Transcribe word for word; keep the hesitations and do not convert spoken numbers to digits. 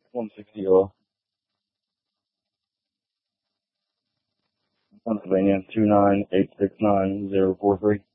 one sixty or Pennsylvania two nine eight six nine zero four three.